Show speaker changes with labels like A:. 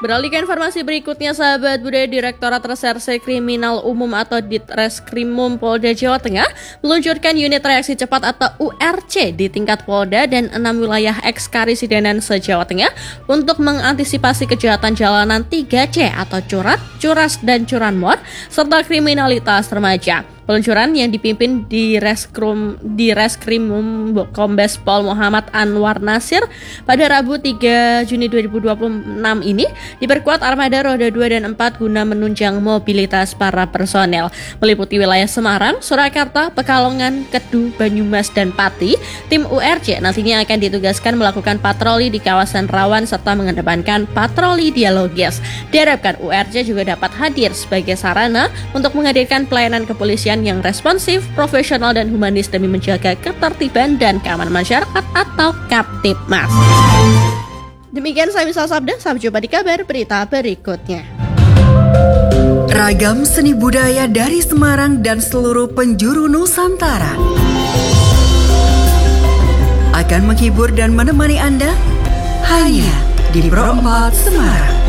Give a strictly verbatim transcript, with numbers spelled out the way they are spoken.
A: Beralih ke informasi berikutnya, sahabat budaya, Direktorat Reserse Kriminal Umum atau Ditreskrimum Polda Jawa Tengah meluncurkan unit reaksi cepat atau U R C di tingkat Polda dan enam wilayah eks-Karisidenan se-Jawa Tengah untuk mengantisipasi kejahatan jalanan tiga C atau curat, curas, dan curanmor serta kriminalitas remaja. Peluncuran yang dipimpin di Reskrim di Reskrimum Kombes Pol Muhammad Anwar Nasir pada Rabu tiga Juni dua ribu dua puluh enam ini diperkuat armada roda dua dan empat guna menunjang mobilitas para personel. Meliputi wilayah Semarang, Surakarta, Pekalongan, Kedu, Banyumas, dan Pati, tim U R C nantinya akan ditugaskan melakukan patroli di kawasan rawan serta mengedepankan patroli dialogis. Diharapkan U R C juga dapat hadir sebagai sarana untuk menghadirkan pelayanan kepolisian yang responsif, profesional, dan humanis demi menjaga ketertiban dan keamanan masyarakat atau Kamtibmas. Demikian saya Misal Sabda, sampai jumpa di kabar berita berikutnya.
B: Ragam seni budaya dari Semarang dan seluruh penjuru Nusantara akan menghibur dan menemani Anda hanya di Pro empat Semarang.